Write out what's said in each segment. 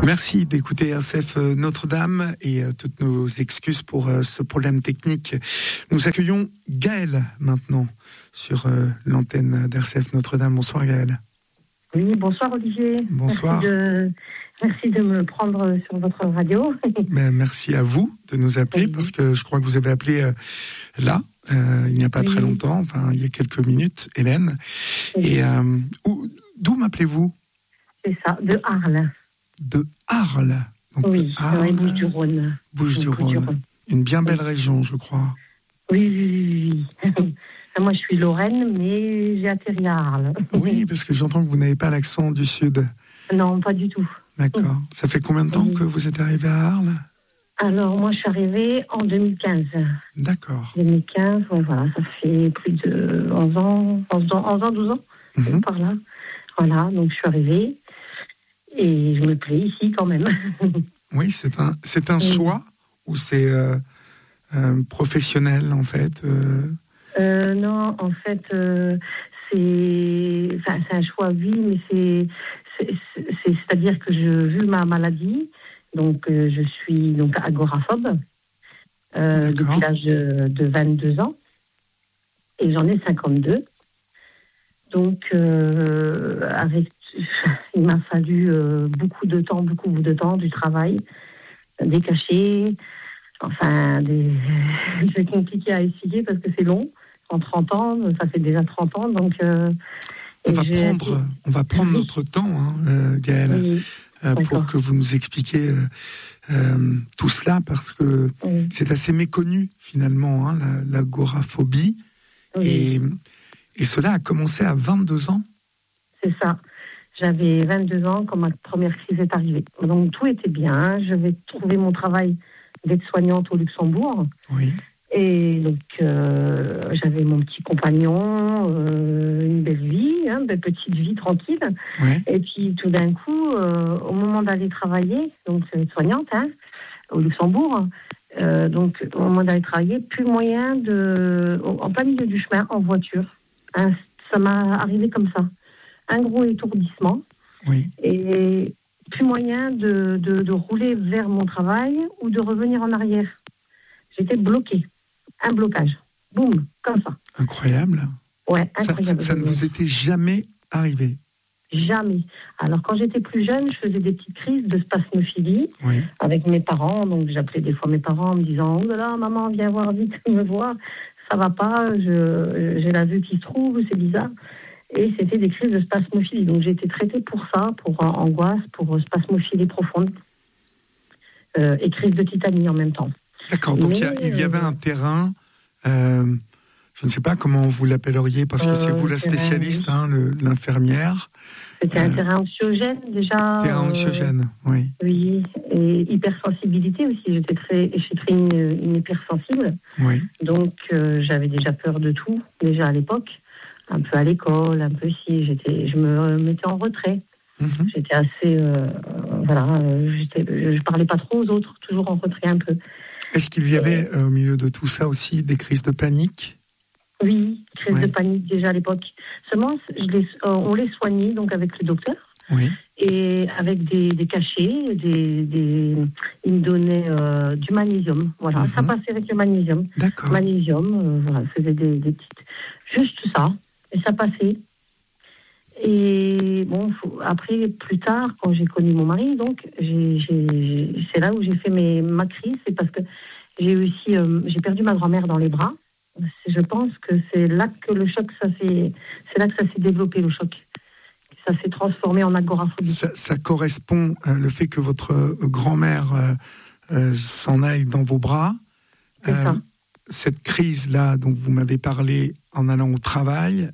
Merci d'écouter RCF Notre-Dame et toutes nos excuses pour ce problème technique. Nous accueillons Gaëlle maintenant sur l'antenne d'RCF Notre-Dame. Bonsoir Gaëlle. Oui, bonsoir Olivier. Bonsoir. Merci de me prendre sur votre radio. Merci à vous de nous appeler, parce que je crois que vous avez appelé là, il n'y a pas très longtemps, enfin il y a quelques minutes, Hélène. Et d'où m'appelez-vous ? C'est ça, de Arles. De Arles. Donc, oui, dans les Bouches-du-Rhône. Bouches-du-Rhône. Une bien belle région, je crois. Oui. Moi, je suis Lorraine, mais j'ai atterri à Arles. Oui, parce que j'entends que vous n'avez pas l'accent du Sud. Non, pas du tout. D'accord. Ça fait combien de temps que vous êtes arrivée à Arles ? Alors, moi, je suis arrivée en 2015. D'accord. 2015, voilà, ça fait plus de 11 ans, 12 ans, par là. Voilà, donc je suis arrivée. Et je me plais ici quand même. Oui, c'est un choix ou c'est professionnel en fait Non, en fait, c'est un choix, oui, mais c'est-à-dire que vu ma maladie, donc je suis donc agoraphobe depuis l'âge de 22 ans et j'en ai 52. Donc, il m'a fallu beaucoup de temps, du travail, des cachets, enfin, c'est compliqué à essayer parce que c'est long. En 30 ans, ça fait déjà 30 ans, donc... on va prendre notre temps, Gaëlle, pour que vous nous expliquiez tout cela, parce que c'est assez méconnu, finalement, l'agoraphobie. Oui. Et cela a commencé à 22 ans ? C'est ça. J'avais 22 ans quand ma première crise est arrivée. Donc tout était bien. J'avais trouvé mon travail d'aide-soignante au Luxembourg. Oui. Et donc j'avais mon petit compagnon, une belle vie, une belle petite vie tranquille. Oui. Et puis tout d'un coup, au moment d'aller travailler, donc aide-soignante au Luxembourg, donc au moment d'aller travailler, plus moyen en plein milieu du chemin, en voiture. Ça m'a arrivé comme ça. Un gros étourdissement. Oui. Et plus moyen de rouler vers mon travail ou de revenir en arrière. J'étais bloquée. Un blocage. Boum, comme ça. Incroyable. Ouais, incroyable. Ça ne vous était jamais arrivé ? Jamais. Alors, quand j'étais plus jeune, je faisais des petites crises de spasmophilie avec mes parents. Donc, j'appelais des fois mes parents en me disant « Oh là là, maman, viens voir vite, me voir. Ça va pas, j'ai la vue qui se trouve, c'est bizarre. » Et c'était des crises de spasmophilie. Donc, j'ai été traitée pour ça, pour angoisse, pour spasmophilie profonde. Et crise de tétanie en même temps. D'accord, donc il y avait un terrain, je ne sais pas comment vous l'appelleriez, parce que c'est vous la spécialiste, l'infirmière. C'était un terrain anxiogène déjà. Terrain anxiogène, oui. Oui, et hypersensibilité aussi. J'étais une hypersensible. Oui. Donc j'avais déjà peur de tout, déjà à l'époque. Un peu à l'école, un peu si je me mettais en retrait. J'étais assez, je parlais pas trop aux autres, toujours en retrait un peu. Est-ce qu'il y avait au milieu de tout ça aussi des crises de panique ? Oui, crise de panique déjà à l'époque. Seulement, on les soignait donc avec le docteur. Oui. Et avec des cachets, ils me donnaient du magnésium. Voilà, ça passait avec le magnésium. D'accord. Magnésium, faisait des petites, juste ça, et ça passait. Et bon, après, plus tard, quand j'ai connu mon mari, donc c'est là où j'ai fait ma crise, c'est parce que j'ai perdu ma grand-mère dans les bras. Je pense que c'est là que le choc, c'est là que ça s'est développé, le choc. Ça s'est transformé en agoraphobie. Ça correspond, le fait que votre grand-mère s'en aille dans vos bras. Cette crise-là dont vous m'avez parlé en allant au travail,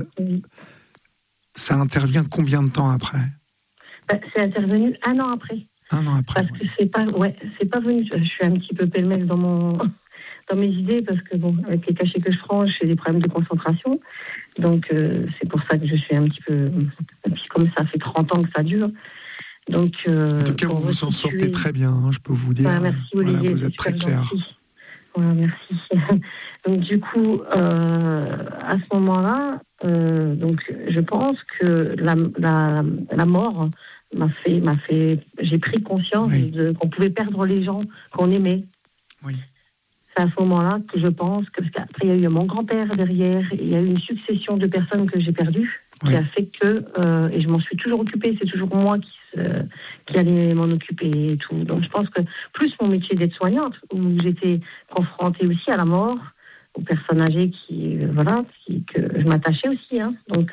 ça intervient combien de temps après ? C'est intervenu 1 an après. 1 an après. Parce que c'est pas venu. Je suis un petit peu pêle-mêle dans mes idées, parce que bon, avec les cachets que je prends, j'ai des problèmes de concentration. Donc c'est pour ça que je suis un petit peu. Et puis comme ça fait 30 ans que ça dure. Donc, en tout cas, vous vous en sortez très bien, je peux vous dire. Merci Olivier, vous êtes très clair. Voilà, merci. Donc du coup, à ce moment-là, donc je pense que la mort j'ai pris conscience qu'on pouvait perdre les gens qu'on aimait. Oui. C'est à ce moment-là que je pense que, parce qu'après il y a eu mon grand-père derrière, il y a eu une succession de personnes que j'ai perdues, qui a fait que, et je m'en suis toujours occupée, c'est toujours moi qui allais m'en occuper et tout. Donc je pense que plus mon métier d'aide-soignante, où j'étais confrontée aussi à la mort, aux personnes âgées que je m'attachais aussi. Hein. Donc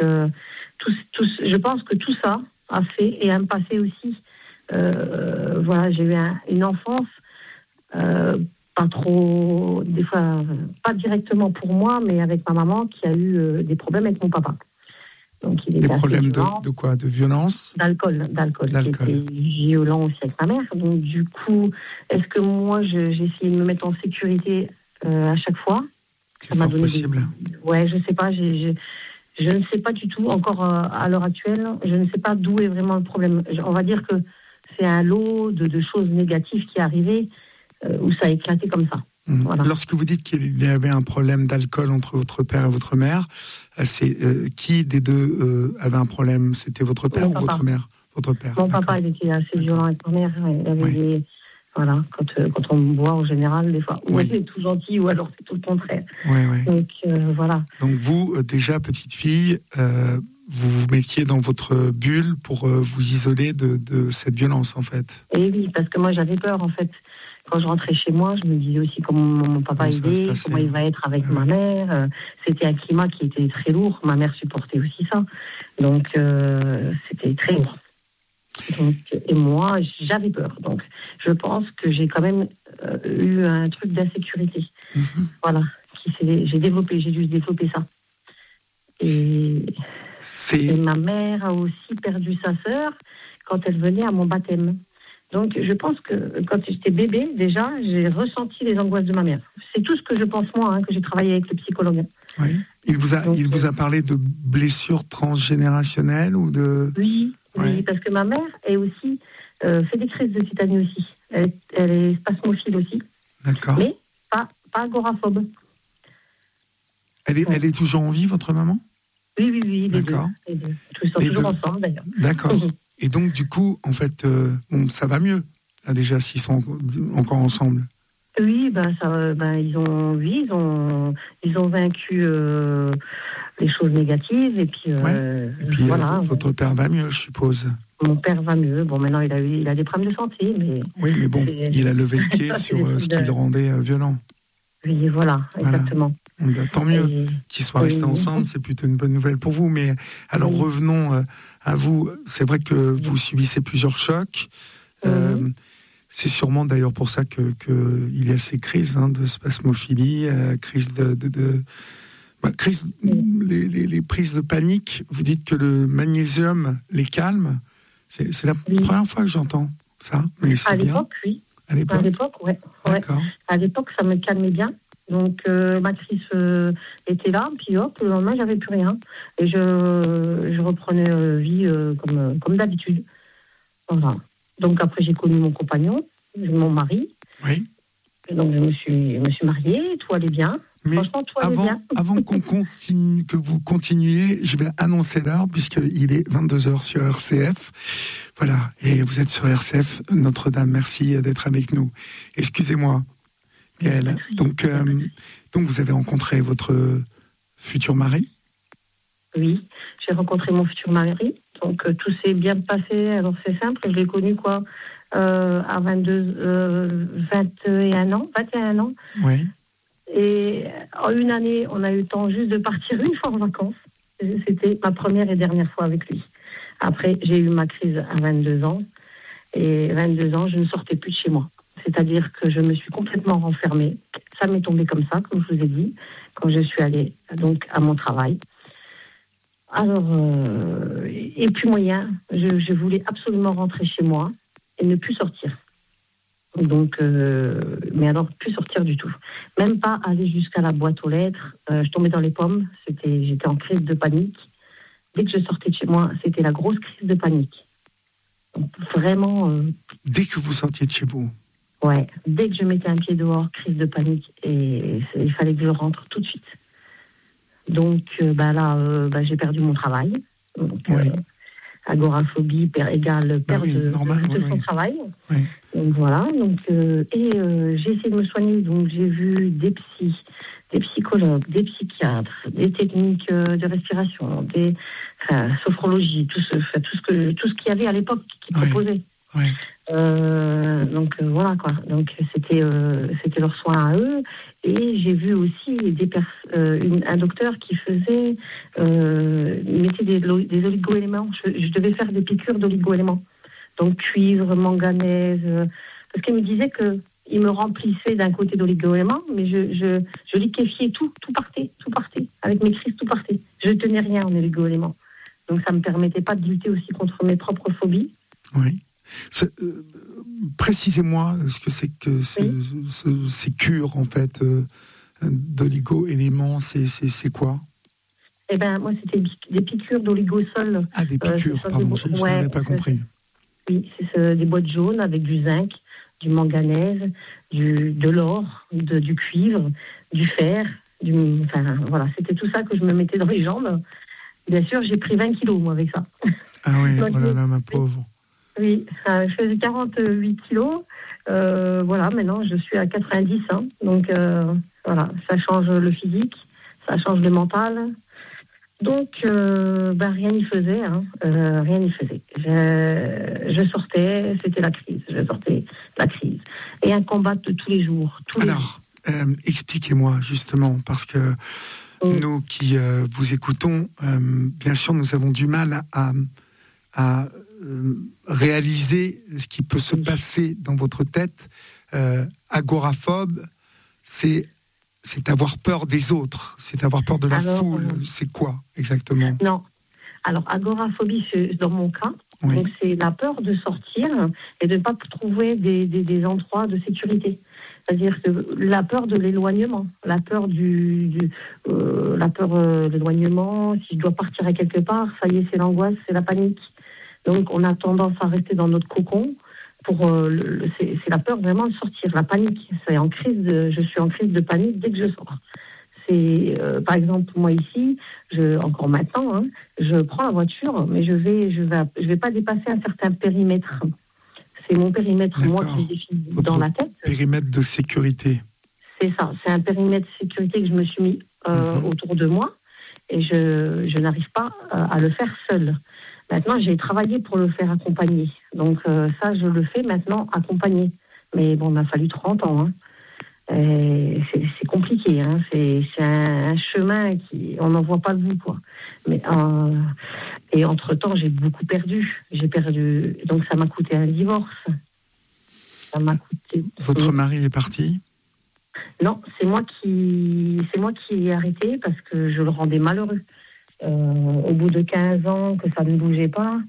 je pense que tout ça a fait, et un passé aussi. J'ai eu une enfance pas trop, des fois, pas directement pour moi, mais avec ma maman qui a eu des problèmes avec mon papa. Donc, il était des problèmes de quoi? De violence? D'alcool. Qui était violent aussi avec ma mère. Donc, du coup, est-ce que moi, j'ai essayé de me mettre en sécurité à chaque fois? C'est fort possible. Ouais, je sais pas. Je ne sais pas du tout, encore à l'heure actuelle, je ne sais pas d'où est vraiment le problème. On va dire que c'est un lot de choses négatives qui est arrivé, où ça a éclaté comme ça. Voilà. Lorsque vous dites qu'il y avait un problème d'alcool entre votre père et votre mère, c'est qui des deux avait un problème? C'était votre père ou votre mère? Votre père. Mon papa, il était assez violent avec ma mère. Il avait des... Voilà, quand on boit en général, des fois, ou elle est tout gentil, ou alors c'est tout le contraire. Donc, voilà. Donc vous, déjà, petite fille, vous vous mettiez dans votre bulle pour vous isoler de cette violence, en fait. Et oui, parce que moi, j'avais peur, en fait. Quand je rentrais chez moi, je me disais aussi comment mon papa est, comment il va être avec ma mère. C'était un climat qui était très lourd. Ma mère supportait aussi ça. Donc, c'était très lourd. Donc, et moi, j'avais peur. Donc, je pense que j'ai quand même eu un truc d'insécurité. Voilà. J'ai dû développer ça. Et ma mère a aussi perdu sa sœur quand elle venait à mon baptême. Donc, je pense que quand j'étais bébé, déjà, j'ai ressenti les angoisses de ma mère. C'est tout ce que je pense, moi, que j'ai travaillé avec le psychologue. Oui. Il vous a parlé de blessures transgénérationnelles ou de... Oui, parce que ma mère est aussi fait des crises de tétanie aussi. Elle est spasmophile aussi. D'accord. Mais pas agoraphobe. Elle est toujours en vie, votre maman? Oui, les D'accord. deux. Ils sont toujours ensemble, d'ailleurs. D'accord. Et donc, du coup, en fait, ça va mieux, là, déjà, s'ils sont encore ensemble. Oui, ils ont vaincu les choses négatives, et puis, voilà. Votre père va mieux, je suppose. Mon père va mieux. Bon, maintenant, il a des problèmes de santé, mais... Oui, mais bon, il a levé le pied sur ce qui le rendait violent. Oui, voilà, exactement. Tant mieux qu'ils soient restés ensemble, c'est plutôt une bonne nouvelle pour vous. Mais alors revenons à vous. C'est vrai que vous subissez plusieurs chocs. C'est sûrement d'ailleurs pour ça que il y a ces crises de spasmophilie, les prises de panique. Vous dites que le magnésium les calme. C'est la première fois que j'entends ça. Mais c'est l'époque, oui. À l'époque, oui. D'accord. À l'époque, ça me calmait bien. Donc, ma crise était là, puis hop, le lendemain, j'avais plus rien. Et je reprenais vie comme d'habitude. Voilà. Donc, après, j'ai connu mon compagnon, mon mari. Oui. Et donc, je me suis mariée, tout allait bien. Mais franchement, tout allait bien. Avant que vous continuiez, je vais annoncer l'heure, puisqu'il est 22h sur RCF. Voilà. Et vous êtes sur RCF. Notre-Dame, merci d'être avec nous. Excusez-moi. Donc, vous avez rencontré votre futur mari? Oui, j'ai rencontré mon futur mari. Donc, tout s'est bien passé. Alors, c'est simple, je l'ai connu, à 21 ans. Oui. Et en une année, on a eu le temps juste de partir une fois en vacances. C'était ma première et dernière fois avec lui. Après, j'ai eu ma crise à 22 ans. Et 22 ans, je ne sortais plus de chez moi. C'est-à-dire que je me suis complètement renfermée. Ça m'est tombé comme ça, comme je vous ai dit, quand je suis allée donc à mon travail. Alors, et puis moyen, je voulais absolument rentrer chez moi et ne plus sortir. Donc, mais alors plus sortir du tout. Même pas aller jusqu'à la boîte aux lettres. Je tombais dans les pommes. J'étais en crise de panique. Dès que je sortais de chez moi, c'était la grosse crise de panique. Donc, vraiment. Dès que vous sortiez de chez vous? Ouais, dès que je mettais un pied dehors, crise de panique, et il fallait que je rentre tout de suite. Donc là, j'ai perdu mon travail. Donc, agoraphobie égale perte de son travail. Oui. Donc voilà. J'ai essayé de me soigner. Donc j'ai vu des psychologues, des psychiatres, des techniques de respiration, sophrologie, tout ce qu'il y avait à l'époque qui proposait. Oui. Voilà quoi. Donc c'était leur soin à eux. Et j'ai vu aussi un docteur qui mettait des oligo-éléments. Je devais faire des piqûres d'oligo-éléments. Donc cuivre, manganèse, parce qu'il me disait que il me remplissait d'un côté d'oligo-éléments, mais je liquéfiais tout partait. Avec mes crises, tout partait. Je tenais rien en oligo-éléments. Donc ça me permettait pas de lutter aussi contre mes propres phobies. Oui. Précisez-moi ce que c'est que ces cures en fait d'oligo-éléments, c'est quoi? Eh ben moi c'était des piqûres d'oligosol. Ah, des piqûres, pardon, je n'avais pas compris. Oui, c'est des boîtes jaunes avec du zinc, du manganèse, de l'or, du cuivre, du fer. Voilà, c'était tout ça que je me mettais dans les jambes. Bien sûr, j'ai pris 20 kilos moi avec ça. Ah oui, donc, oh là là, ma pauvre. Oui, je faisais 48 kilos. Voilà, maintenant je suis à 90. Donc voilà, ça change le physique, ça change le mental. Donc rien n'y faisait. Rien n'y faisait. Je sortais, c'était la crise. Je sortais, la crise. Et un combat de tous les jours. Expliquez-moi justement, parce que nous qui vous écoutons, bien sûr, nous avons du mal à réaliser ce qui peut se passer dans votre tête. Agoraphobe, c'est avoir peur des autres, c'est avoir peur de la foule. C'est quoi exactement? Non. Alors, agoraphobie, dans mon cas, donc c'est la peur de sortir et de ne pas trouver des endroits de sécurité. C'est-à-dire que la peur de l'éloignement, la peur de l'éloignement, si je dois partir à quelque part, ça y est, c'est l'angoisse, c'est la panique. Donc, on a tendance à rester dans notre cocon. C'est la peur vraiment de sortir, la panique. Je suis en crise de panique dès que je sors. Par exemple, moi ici, encore maintenant, je prends la voiture, mais je vais pas dépasser un certain périmètre. C'est mon périmètre, moi, qui défini dans la tête. Périmètre de sécurité. C'est ça, c'est un périmètre de sécurité que je me suis mis autour de moi, et je n'arrive pas à le faire seule. Maintenant, j'ai travaillé pour le faire accompagner. Donc ça, je le fais maintenant accompagner. Mais bon, il m'a fallu 30 ans. C'est compliqué. C'est un chemin on n'en voit pas le bout, quoi. Mais et entre-temps, j'ai beaucoup perdu. Donc ça m'a coûté un divorce. Ça m'a coûté. Votre mari est parti? Non, c'est moi qui ai arrêté parce que je le rendais malheureux. Au bout de 15 ans que ça ne bougeait pas,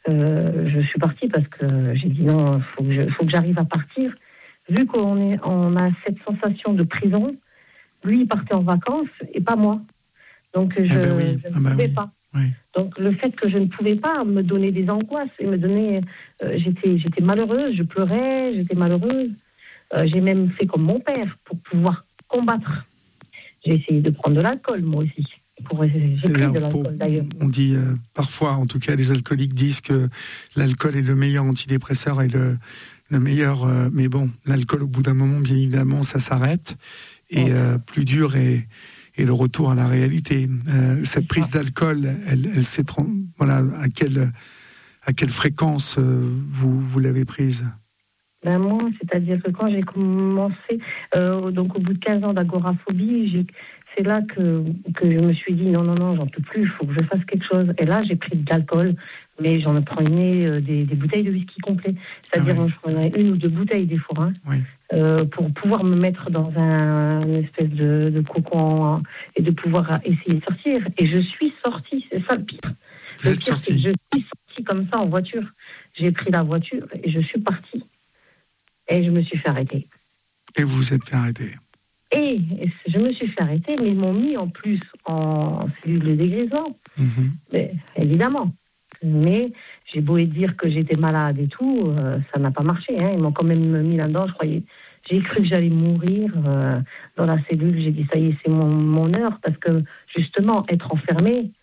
je suis partie parce que j'ai dit non, faut que j'arrive à partir. Vu on a cette sensation de prison, lui il partait en vacances et pas moi. Donc je ne pouvais pas. Oui. Donc le fait que je ne pouvais pas me donner des angoisses et me donner, j'étais malheureuse, je pleurais, j'étais malheureuse. J'ai même fait comme mon père pour pouvoir combattre. J'ai essayé de prendre de l'alcool moi aussi. J'ai pris de l'alcool d'ailleurs. On dit parfois, en tout cas les alcooliques disent que l'alcool est le meilleur antidépresseur et le meilleur, mais bon, l'alcool au bout d'un moment, bien évidemment, ça s'arrête et plus dur est le retour à la réalité. Cette prise d'alcool, elle s'est voilà, à quelle fréquence vous l'avez prise? Ben moi, c'est-à-dire que quand j'ai commencé, donc au bout de 15 ans d'agoraphobie, c'est là que je me suis dit non, j'en peux plus, il faut que je fasse quelque chose. Et là, j'ai pris de l'alcool, mais j'en prenais des bouteilles de whisky complet. C'est-à-dire, je prenais 1 ou 2 bouteilles des fois, pour pouvoir me mettre dans une espèce de cocon et de pouvoir essayer de sortir. Et je suis sortie, c'est ça le pire. Le pire, c'est que je suis sortie comme ça en voiture. J'ai pris la voiture et je suis partie. Et je me suis fait arrêter. Et vous vous êtes fait arrêter? Et je me suis fait arrêter, mais ils m'ont mis en plus en cellule de dégrisement. Mais, évidemment. Mais j'ai beau dire que j'étais malade et tout, ça n'a pas marché. Ils m'ont quand même mis là-dedans, je croyais. J'ai cru que j'allais mourir dans la cellule. J'ai dit, ça y est, c'est mon heure. Parce que, justement, être enfermé,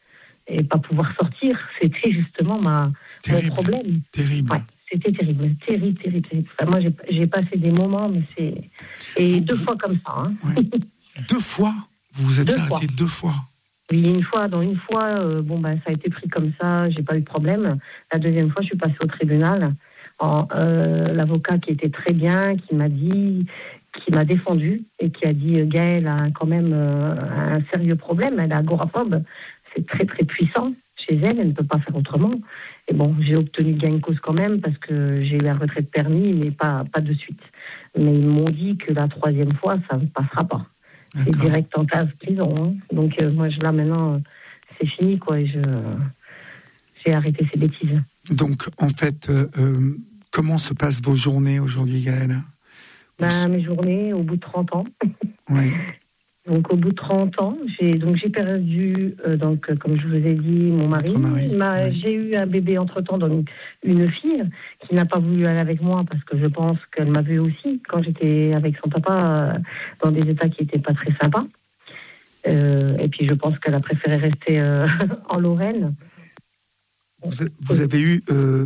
et pas pouvoir sortir, c'était justement mon problème. Terrible. Ouais, c'était terrible. Enfin, moi, j'ai passé des moments, mais et 2 fois comme ça. Hein. Ouais. 2 fois. Vous vous êtes arrêté 2 fois. Oui, une fois, ça a été pris comme ça, j'ai pas eu de problème. La deuxième fois, je suis passée au tribunal. L'avocat qui était très bien, qui m'a défendu et qui a dit Gaëlle a quand même un sérieux problème, elle est agoraphobe, c'est très très puissant chez elle, elle ne peut pas faire autrement. Et bon, j'ai obtenu gain de cause quand même parce que j'ai eu un retrait de permis, mais pas de suite. Mais ils m'ont dit que la 3e fois, ça ne passera pas. D'accord. C'est direct en case prison. Hein. Donc moi, là maintenant, c'est fini, quoi. Et j'ai arrêté ces bêtises. Donc, en fait, comment se passent vos journées aujourd'hui, Gaëlle ? Mes journées, au bout de 30 ans. Oui. Donc, au bout de 30 ans, j'ai perdu, comme je vous ai dit, mon mari. Oui. J'ai eu un bébé entre-temps, donc une fille qui n'a pas voulu aller avec moi parce que je pense qu'elle m'a vue aussi quand j'étais avec son papa dans des états qui n'étaient pas très sympas. Et puis, je pense qu'elle a préféré rester en Lorraine. Vous avez eu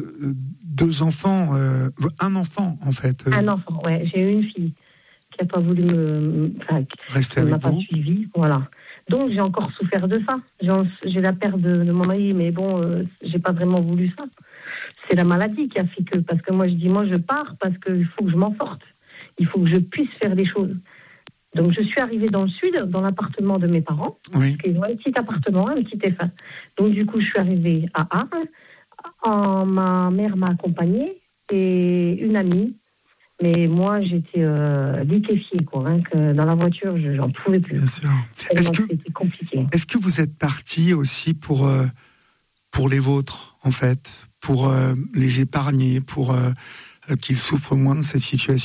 2 enfants, un enfant en fait. Un enfant, ouais. J'ai eu une fille qui n'a pas voulu rester avec vous. Pas suivi, voilà. Donc j'ai encore souffert de ça. J'ai la perte de mon mari, mais bon, j'ai pas vraiment voulu ça. C'est la maladie qui a fait que, parce que moi je pars parce qu'il faut que je m'en sorte. Il faut que je puisse faire des choses. Donc, je suis arrivée dans le sud, dans l'appartement de mes parents. Oui. Ils ont un petit appartement, un petit F1. Donc, du coup, je suis arrivée à Arles. Ma mère m'a accompagnée et une amie. Mais moi, j'étais liquéfiée, quoi. Hein, que dans la voiture, j'en pouvais plus. Bien sûr. C'était compliqué. Est-ce que vous êtes partie aussi pour les vôtres, en fait, pour les épargner, pour qu'ils souffrent moins de cette situation ?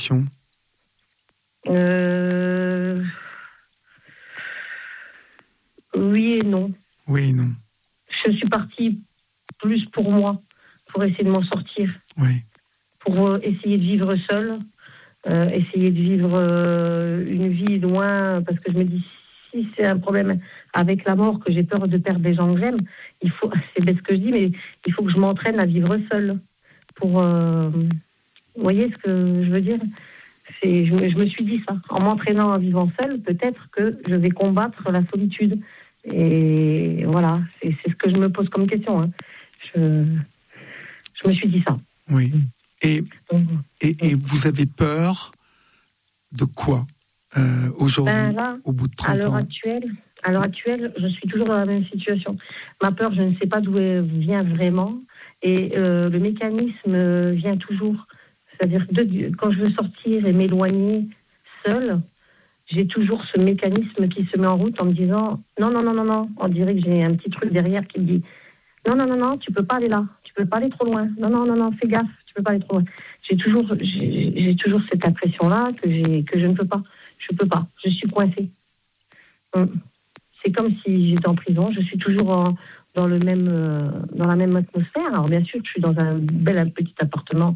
Oui et non. Oui et non. Je suis partie plus pour moi, pour essayer de m'en sortir. Oui. Pour essayer de vivre seule, essayer de vivre une vie loin, parce que je me dis, si c'est un problème avec la mort, que j'ai peur de perdre des gens que j'aime, c'est bête ce que je dis, mais il faut que je m'entraîne à vivre seule. Vous voyez ce que je veux dire ? Je me suis dit ça. En m'entraînant à vivre seule, peut-être que je vais combattre la solitude. Et voilà, c'est ce que je me pose comme question. Hein. Je me suis dit ça. Oui. Et vous avez peur de quoi aujourd'hui, au bout de 30 ans ? À l'heure actuelle, je suis toujours dans la même situation. Ma peur, je ne sais pas d'où elle vient vraiment. Et le mécanisme vient toujours. C'est-à-dire que quand je veux sortir et m'éloigner seule, j'ai toujours ce mécanisme qui se met en route en me disant non. On dirait que j'ai un petit truc derrière qui me dit non, tu peux pas aller là, tu peux pas aller trop loin. Non, fais gaffe, tu peux pas aller trop loin. J'ai toujours cette impression-là que je ne peux pas. Je peux pas. Je suis coincée. C'est comme si j'étais en prison. Je suis toujours dans la même atmosphère. Alors bien sûr, je suis dans un petit appartement.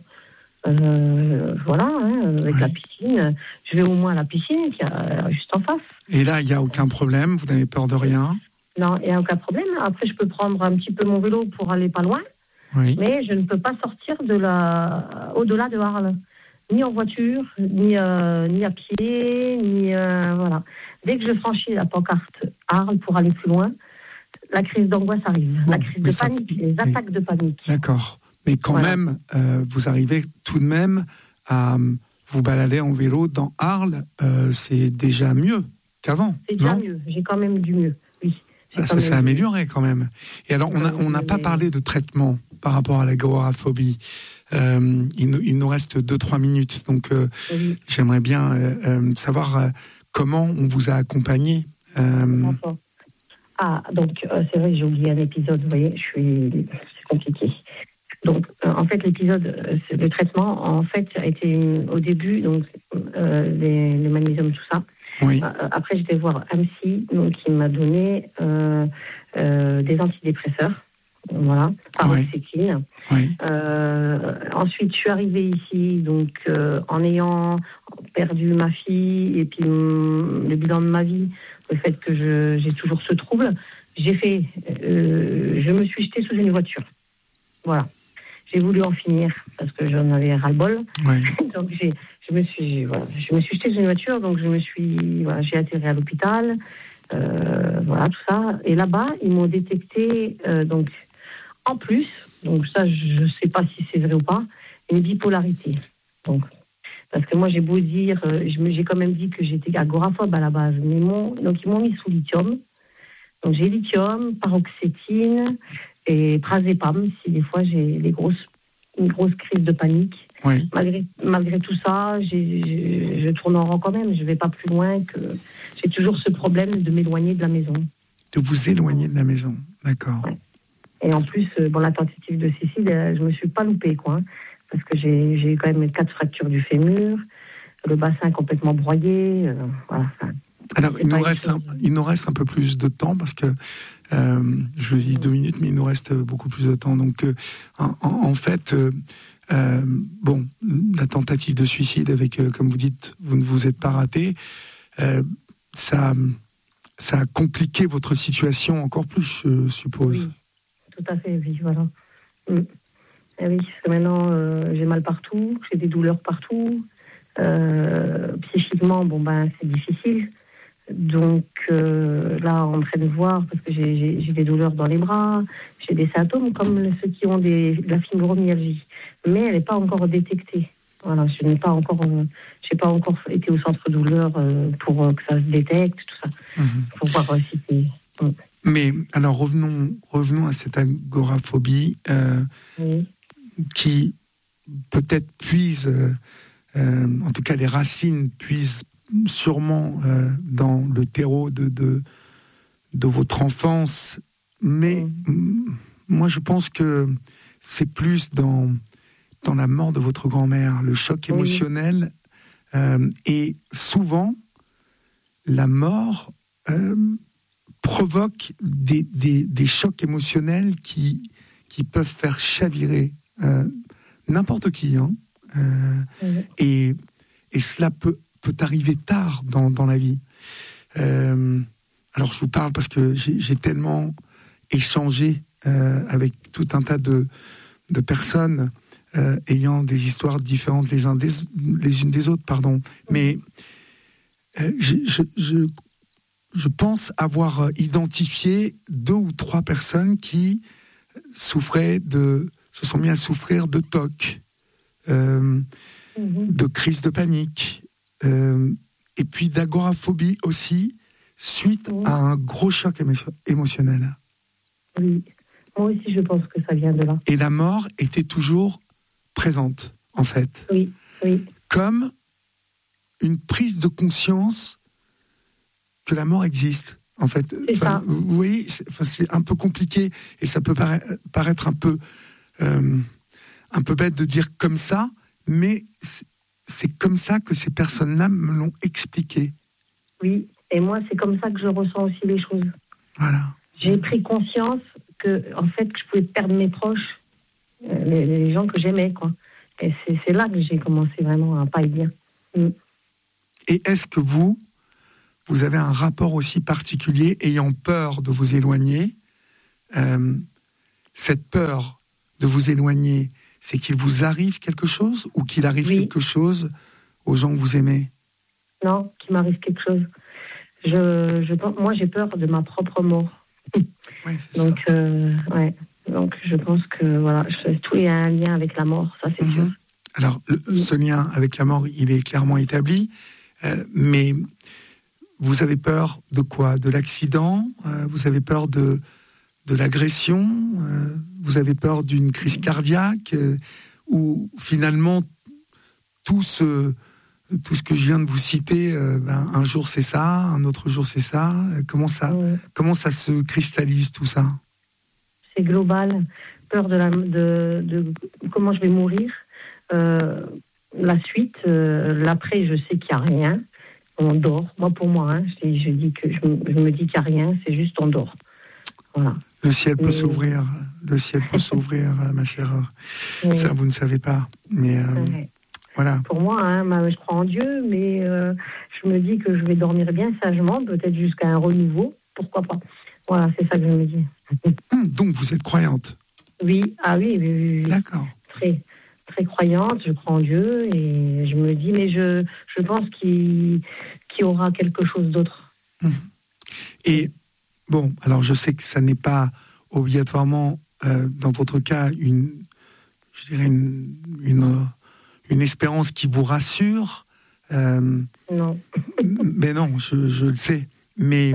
Avec la piscine. Je vais au moins à la piscine qui est juste en face. Et là, il n'y a aucun problème, vous n'avez peur de rien ? Non, il n'y a aucun problème. Après, je peux prendre un petit peu mon vélo pour aller pas loin, oui. Mais je ne peux pas sortir au-delà de Arles. Ni en voiture, ni à pied, voilà. Dès que je franchis la pancarte Arles pour aller plus loin, la crise d'angoisse arrive. La crise de panique, les attaques de panique. D'accord. Mais quand même, vous arrivez tout de même à vous balader en vélo dans Arles. C'est déjà mieux qu'avant. C'est déjà mieux. J'ai quand même du mieux, oui. Ça s'est amélioré quand même. Et alors, on n'a pas parlé de traitement par rapport à l'agoraphobie. Il nous reste 2-3 minutes. Donc, j'aimerais bien savoir comment on vous a accompagné. Donc, c'est vrai, j'ai oublié un épisode. Vous voyez, c'est compliqué. Donc, en fait, l'épisode, le traitement, en fait, a été au début, donc, les magnésiums, tout ça. Oui. Après, j'étais voir un psy, donc, qui m'a donné des antidépresseurs, voilà, paroxétine. Oui. Ensuite, je suis arrivée ici, donc, en ayant perdu ma fille, et puis le bilan de ma vie, le fait que j'ai toujours ce trouble, je me suis jetée sous une voiture. Voilà. J'ai voulu en finir parce que j'en avais ras-le-bol. Oui. Donc je me suis jetée sous une voiture, donc j'ai atterri à l'hôpital, voilà tout ça. Et là-bas, ils m'ont détecté donc en plus, donc ça je sais pas si c'est vrai ou pas, une bipolarité. Donc parce que moi j'ai beau dire, j'ai quand même dit que j'étais agoraphobe à la base, mais donc ils m'ont mis sous lithium. Donc j'ai lithium, paroxétine et prazépam si des fois j'ai une grosse crise de panique. Oui. Malgré tout ça, je tourne en rond quand même. Je vais pas plus loin que j'ai toujours ce problème de m'éloigner de la maison. De vous éloigner de la maison, d'accord. Ouais. Et en plus, la tentative de suicide, je me suis pas loupée, quoi. Parce que j'ai quand même 4 fractures du fémur, le bassin complètement broyé. Voilà. Alors, il nous reste un peu plus de temps parce que je vous dis 2 minutes, mais il nous reste beaucoup plus de temps. Donc, en fait, la tentative de suicide avec, comme vous dites, vous ne vous êtes pas raté, ça a compliqué votre situation encore plus, je suppose. Oui, tout à fait, oui, voilà. Et oui, parce que maintenant, j'ai mal partout, j'ai des douleurs partout. Psychiquement, c'est difficile. Donc là, on me train de voir parce que j'ai des douleurs dans les bras, j'ai des symptômes comme ceux qui ont de la fibromyalgie, mais elle n'est pas encore détectée. Voilà, j'ai pas encore été au centre douleur pour que ça se détecte, tout ça. Pour voir si c'est. Mais alors revenons à cette agoraphobie qui peut-être puise, en tout cas les racines puisent sûrement dans le terreau de votre enfance, mais moi je pense que c'est plus dans la mort de votre grand-mère, le choc émotionnel, et souvent la mort provoque des chocs émotionnels qui peuvent faire chavirer n'importe qui, et cela peut arriver tard dans la vie. Alors je vous parle parce que j'ai tellement échangé avec tout un tas de personnes ayant des histoires différentes les unes des autres, pardon. Mais je pense avoir identifié 2 ou 3 personnes qui se sont mis à souffrir de TOC, de crise de panique, et puis d'agoraphobie aussi, suite à un gros choc émotionnel. Oui, moi aussi je pense que ça vient de là. Et la mort était toujours présente, en fait. Oui. Comme une prise de conscience que la mort existe, en fait. Vous voyez, c'est un peu compliqué, et ça peut paraître un peu bête de dire comme ça, mais c'est comme ça que ces personnes-là me l'ont expliqué. Oui, et moi, c'est comme ça que je ressens aussi les choses. Voilà. J'ai pris conscience que je pouvais perdre mes proches, les gens que j'aimais, quoi. Et c'est là que j'ai commencé vraiment à pas y bien. Et est-ce que vous avez un rapport aussi particulier, ayant peur de vous éloigner, cette peur de vous éloigner, c'est qu'il vous arrive quelque chose ou qu'il arrive quelque chose aux gens que vous aimez? Non, qu'il m'arrive quelque chose. Moi, j'ai peur de ma propre mort. Ouais, c'est donc, ça. Donc, je pense que voilà, tout est un lien avec la mort, ça c'est sûr. Alors, ce lien avec la mort, il est clairement établi, mais vous avez peur de quoi? De l'accident? Vous avez peur de l'agression? Vous avez peur d'une crise cardiaque? Ou finalement, tout ce que je viens de vous citer, un jour c'est ça, un autre jour c'est ça. Comment ça se cristallise tout ça? C'est global. Peur de comment je vais mourir. La suite, l'après, je sais qu'il n'y a rien. On dort. Moi, pour moi, je me dis qu'il n'y a rien. C'est juste on dort. Voilà. Le ciel peut s'ouvrir. Le ciel peut s'ouvrir, ma chère. Ça, vous ne savez pas. Mais voilà. Pour moi, je crois en Dieu, mais je me dis que je vais dormir bien sagement, peut-être jusqu'à un renouveau. Pourquoi pas? Voilà, c'est ça que je me dis. Donc vous êtes croyante? Oui, oui. D'accord. Très, très croyante, je crois en Dieu et je me dis, mais je pense qu'il y aura quelque chose d'autre. Et bon, alors je sais que ça n'est pas obligatoirement, dans votre cas, une espérance qui vous rassure. Non. Mais non, je le sais. Mais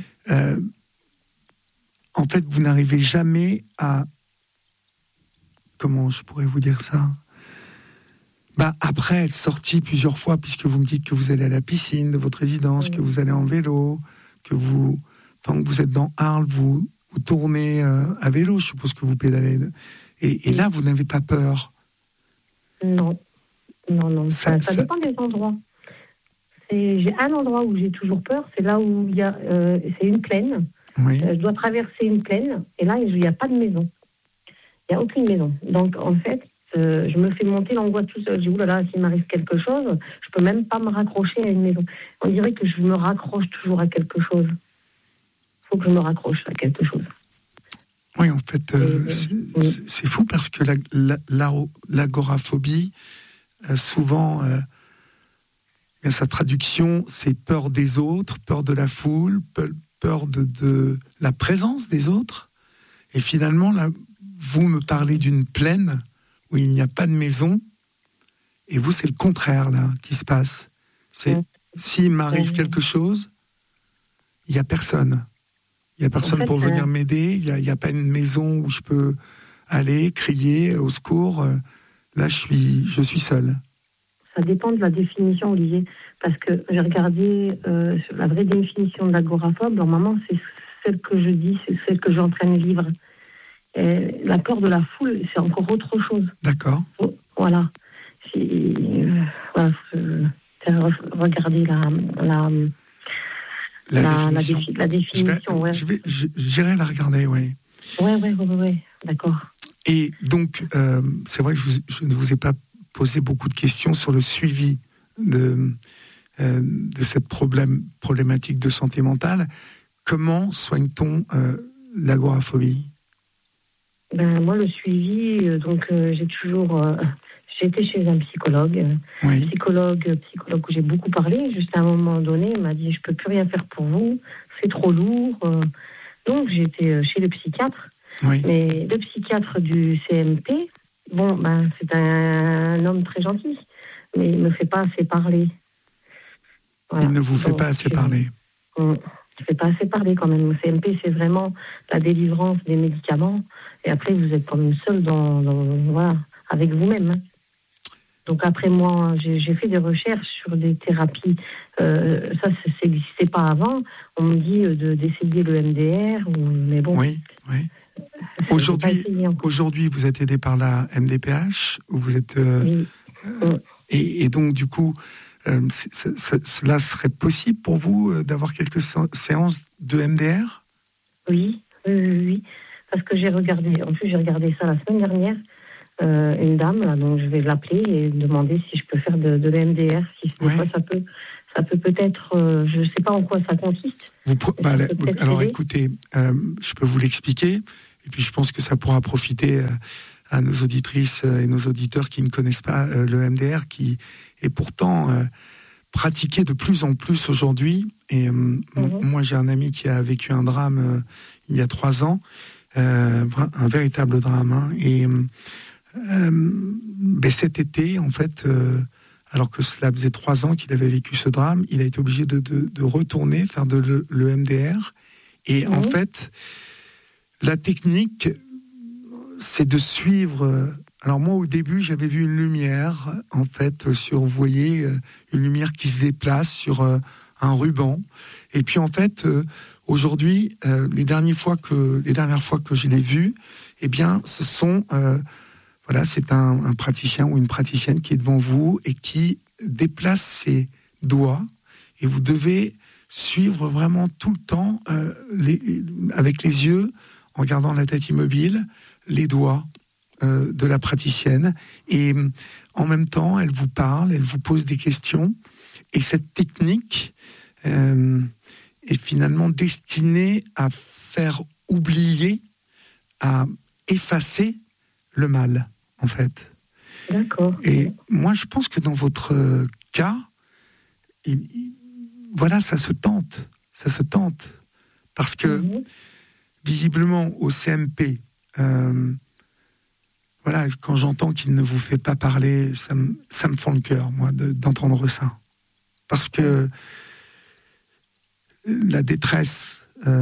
en fait, vous n'arrivez jamais à... Comment je pourrais vous dire ça? Après être sorti plusieurs fois, puisque vous me dites que vous allez à la piscine de votre résidence, que vous allez en vélo, tant que vous êtes dans Arles, vous tournez à vélo, je suppose que vous pédalez. Et là, vous n'avez pas peur? Non. Ça dépend des endroits. J'ai un endroit où j'ai toujours peur, c'est là où il y a, c'est une plaine. Oui. Je dois traverser une plaine, et là, il n'y a pas de maison. Il n'y a aucune maison. Donc, en fait, je me fais monter l'angoisse tout seul. Je dis, oulala, s'il m'arrive quelque chose, je ne peux même pas me raccrocher à une maison. On dirait que je me raccroche toujours à quelque chose. Il faut que je me raccroche à quelque chose. Oui, en fait, c'est fou parce que l'agoraphobie, souvent, sa traduction, c'est peur des autres, peur de la foule, peur de la présence des autres. Et finalement, là, vous me parlez d'une plaine où il n'y a pas de maison, et vous, c'est le contraire, là, qui se passe. C'est, s'il m'arrive quelque chose, il n'y a personne. Il n'y a personne pour venir m'aider, il n'y a pas une maison où je peux aller, crier au secours. Là, je suis seul. Ça dépend de la définition, Olivier, parce que j'ai regardé la vraie définition de l'agoraphobe. Normalement, c'est celle que je dis, c'est celle que j'ai en train de livre. Et la peur de la foule, c'est encore autre chose. D'accord. Voilà. Regardez la définition. J'irai la regarder, oui. Oui, d'accord. Et donc, c'est vrai que je ne vous ai pas posé beaucoup de questions sur le suivi de cette problématique de santé mentale. Comment soigne-t-on l'agoraphobie? Moi, le suivi, j'ai été chez un psychologue, psychologue où j'ai beaucoup parlé. Juste à un moment donné, il m'a dit, je peux plus rien faire pour vous, c'est trop lourd. Donc, j'ai été chez le psychiatre. Oui. Mais le psychiatre du CMP, c'est un homme très gentil, mais il ne me fait pas assez parler. Voilà. Il ne vous fait pas assez parler. Je ne fais pas assez parler quand même. Le CMP, c'est vraiment la délivrance des médicaments. Et après, vous êtes quand même seul avec vous-même. Hein. Donc après, moi, j'ai fait des recherches sur des thérapies. Ça n'existait pas avant. On me dit d'essayer le MDR. Mais bon. Oui. Aujourd'hui, vous êtes aidé par la MDPH. Vous êtes, oui. Et donc, du coup, cela serait possible pour vous d'avoir quelques séances de MDR? Oui. Parce que j'ai regardé ça la semaine dernière. Une dame, là, donc je vais l'appeler et demander si je peux faire de l'MDR. Si ça peut peut-être, je ne sais pas en quoi ça consiste. Alors écoutez, je peux vous l'expliquer, et puis je pense que ça pourra profiter à nos auditrices et nos auditeurs qui ne connaissent pas le MDR, qui est pourtant pratiqué de plus en plus aujourd'hui. Et moi, j'ai un ami qui a vécu un drame il y a 3 ans, un véritable drame. Hein, et cet été, en fait, alors que cela faisait 3 ans qu'il avait vécu ce drame, il a été obligé de retourner faire le MDR. Et en fait, la technique, c'est de suivre. Alors moi, au début, j'avais vu une lumière, en fait, vous voyez, une lumière qui se déplace sur un ruban. Et puis en fait, aujourd'hui, les dernières fois que je l'ai vu, eh bien, ce sont c'est un praticien ou une praticienne qui est devant vous et qui déplace ses doigts, et vous devez suivre vraiment tout le temps avec les yeux, en gardant la tête immobile, les doigts de la praticienne, et en même temps elle vous parle, elle vous pose des questions, et cette technique est finalement destinée à faire oublier, à effacer le mal, en fait. D'accord. Et moi, je pense que dans votre cas, voilà, ça se tente. Parce que, visiblement, au CMP, voilà, quand j'entends qu'il ne vous fait pas parler, ça me fend le cœur, moi, d'entendre ça. Parce que la détresse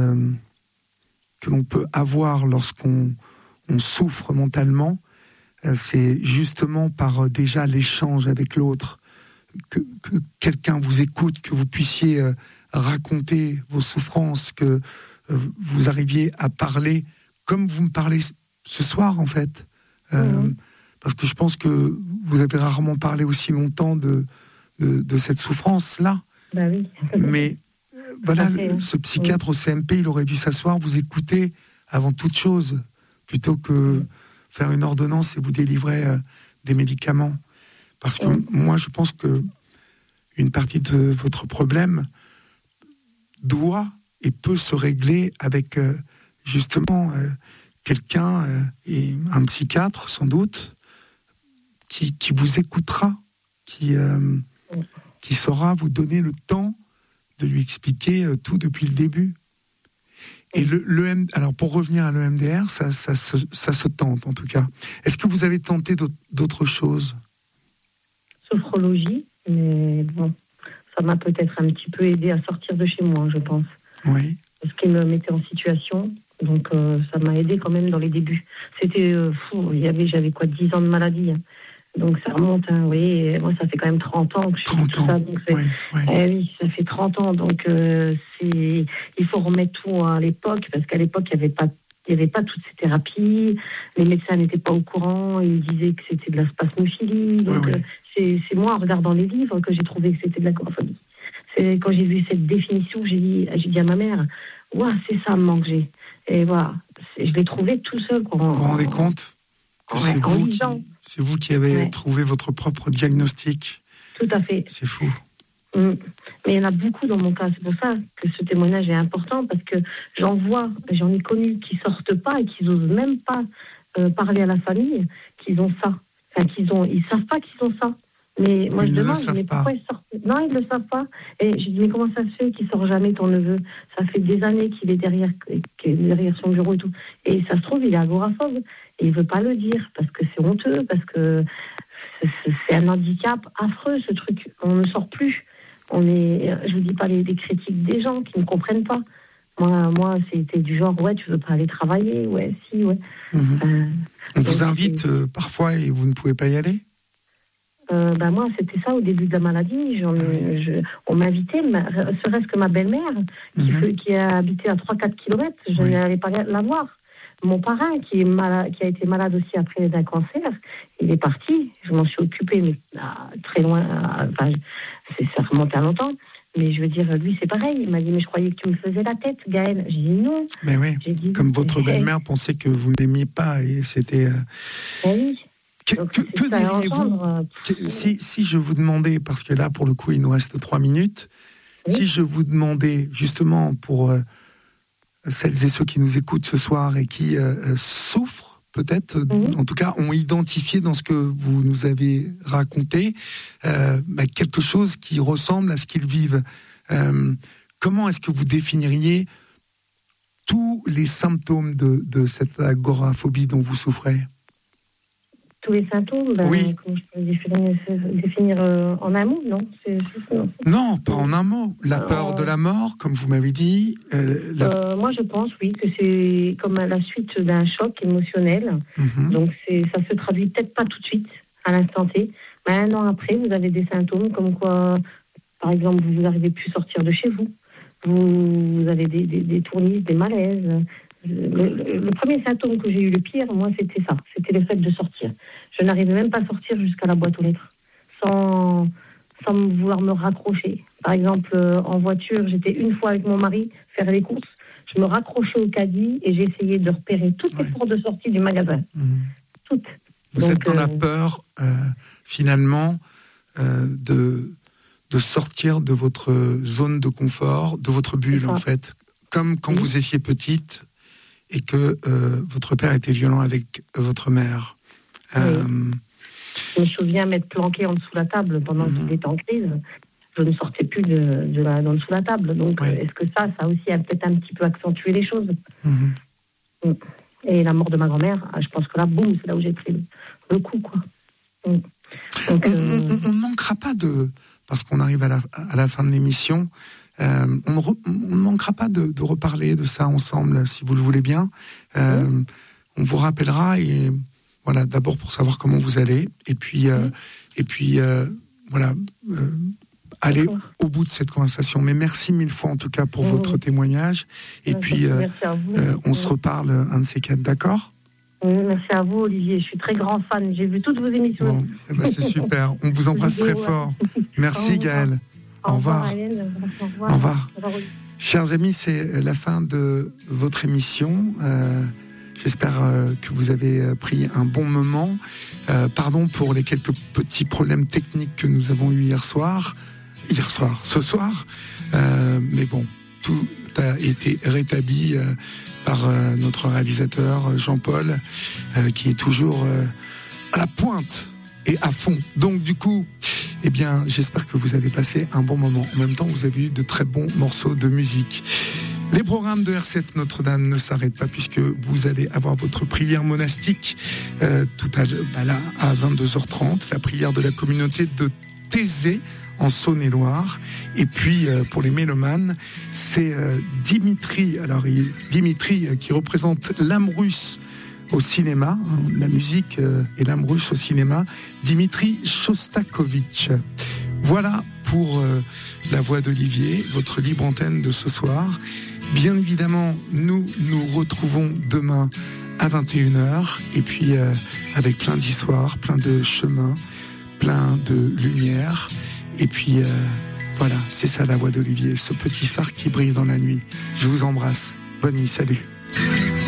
que l'on peut avoir lorsqu'on souffre mentalement, c'est justement par déjà l'échange avec l'autre, que quelqu'un vous écoute, que vous puissiez raconter vos souffrances, que vous arriviez à parler comme vous me parlez ce soir, en fait. Parce que je pense que vous avez rarement parlé aussi longtemps de cette souffrance-là. Ben oui. Mais voilà, ce psychiatre au CMP, il aurait dû s'asseoir, vous écouter avant toute chose, plutôt que faire une ordonnance et vous délivrer des médicaments. Parce que moi, je pense que une partie de votre problème doit et peut se régler avec justement quelqu'un, et un psychiatre sans doute, qui vous écoutera, qui saura vous donner le temps de lui expliquer tout depuis le début. Et alors pour revenir à l'EMDR, ça se tente en tout cas. Est-ce que vous avez tenté d'autres choses? Sophrologie, mais bon, ça m'a peut-être un petit peu aidé à sortir de chez moi, je pense. Oui. Parce qu'il me mettait en situation, donc ça m'a aidé quand même dans les débuts. C'était fou, j'avais 10 ans de maladie, hein. Donc ça remonte, hein, oui, moi ça fait quand même 30 ans que je fais tout ça. Donc oui, ça fait 30 ans, donc il faut remettre tout à l'époque, parce qu'à l'époque il n'y avait pas toutes ces thérapies, les médecins n'étaient pas au courant, ils disaient que c'était de la spasmophilie, donc c'est moi en regardant les livres que j'ai trouvé que c'était de l'agoraphobie. C'est quand j'ai vu cette définition, j'ai dit à ma mère, ouah, c'est ça me manque, j'ai. Et voilà, je l'ai trouvé tout seul. Vous vous rendez compte? C'est vous qui avez trouvé votre propre diagnostic. Tout à fait. C'est fou. Mais il y en a beaucoup dans mon cas. C'est pour ça que ce témoignage est important, parce que j'en ai connu qui sortent pas et qui n'osent même pas parler à la famille qu'ils ont ça. Enfin, ils savent pas qu'ils ont ça. Mais moi, je demande, mais pourquoi ils sortent? Non, ils ne le savent pas. Et je dis, mais comment ça se fait qu'il sort jamais, ton neveu? Ça fait des années qu'il est derrière son bureau et tout. Et ça se trouve, il est agoraphobe. Et il ne veut pas le dire, parce que c'est honteux, parce que c'est un handicap affreux, ce truc. On ne sort plus. Je vous dis pas les critiques des gens qui ne comprennent pas. Moi, c'était du genre, ouais, tu veux pas aller travailler? Ouais, si, ouais. On vous invite parfois et vous ne pouvez pas y aller? Moi, c'était ça au début de la maladie. On m'invitait, serait-ce que ma belle-mère, qui a habité à 3-4 kilomètres, je n'allais pas la voir. Mon parrain, qui a été malade aussi après d'un cancer, il est parti. Je m'en suis occupée, mais très loin. Ça remonte à longtemps. Mais je veux dire, lui, c'est pareil. Il m'a dit, mais je croyais que tu me faisais la tête, Gaëlle. J'ai dit non. Mais oui, comme votre belle-mère pensait que vous ne l'aimiez pas, et c'était... Oui. Que diriez-vous si je vous demandais, parce que là, pour le coup, il nous reste 3 minutes, si je vous demandais, justement, pour celles et ceux qui nous écoutent ce soir et qui souffrent, peut-être, en tout cas, ont identifié dans ce que vous nous avez raconté quelque chose qui ressemble à ce qu'ils vivent. Comment est-ce que vous définiriez tous les symptômes de cette agoraphobie dont vous souffrez? Tous les symptômes, comment je peux définir en un mot, non? Non, pas en un mot. La peur de la mort, comme vous m'avez dit. Moi, je pense, oui, que c'est comme à la suite d'un choc émotionnel. Donc, ça se traduit peut-être pas tout de suite, à l'instant T. Mais 1 an après, vous avez des symptômes comme quoi, par exemple, vous n'arrivez plus à sortir de chez vous. Vous avez des tournises, des malaises. Le premier symptôme que j'ai eu le pire, moi, c'était ça. C'était le fait de sortir. Je n'arrivais même pas à sortir jusqu'à la boîte aux lettres, sans vouloir me raccrocher. Par exemple, en voiture, j'étais une fois avec mon mari faire les courses. Je me raccrochais au caddie et j'essayais de repérer toutes les portes de sortie du magasin. Toutes. Vous êtes dans la peur, finalement, de sortir de votre zone de confort, de votre bulle, en fait. Comme quand vous étiez petite, et que votre père était violent avec votre mère. Oui. Je me souviens m'être planquée en dessous de la table pendant qu'il était en crise. Je ne sortais plus d'en dessous de la table. Donc, est-ce que ça aussi a peut-être un petit peu accentué les choses? Et la mort de ma grand-mère, je pense que là, boum, c'est là où j'ai pris le coup, quoi. Donc, on ne manquera pas parce qu'on arrive à la fin de l'émission, on ne manquera pas de reparler de ça ensemble, si vous le voulez bien. On vous rappellera, et voilà, d'abord pour savoir comment vous allez, et puis voilà, aller au bout de cette conversation. Mais merci mille fois en tout cas pour votre témoignage, et puis on se reparle un de ces quatre, d'accord? Merci à vous, Olivier. Je suis très grand fan. J'ai vu toutes vos émissions. Bon, c'est super. On vous embrasse très fort. Merci, Gaëlle. Au revoir. Au revoir. Chers amis, c'est la fin de votre émission. J'espère que vous avez pris un bon moment. Pardon pour les quelques petits problèmes techniques que nous avons eus ce soir. Mais bon, tout a été rétabli par notre réalisateur Jean-Paul, qui est toujours à la pointe et à fond. Donc du coup, eh bien, j'espère que vous avez passé un bon moment. En même temps, vous avez eu de très bons morceaux de musique. Les programmes de RCF Notre-Dame ne s'arrêtent pas, puisque vous allez avoir votre prière monastique tout à l'heure, à 22h30, la prière de la communauté de Thésée en Saône-et-Loire. Et puis pour les mélomanes, c'est Dimitri qui représente l'âme russe au cinéma, la musique et l'âme russe au cinéma, Dimitri Shostakovich. Voilà pour la voix d'Olivier, votre libre antenne de ce soir. Bien évidemment, nous nous retrouvons demain à 21h, et puis avec plein d'histoires, plein de chemins, plein de lumière. Et puis voilà, c'est ça la voix d'Olivier, ce petit phare qui brille dans la nuit. Je vous embrasse. Bonne nuit, salut.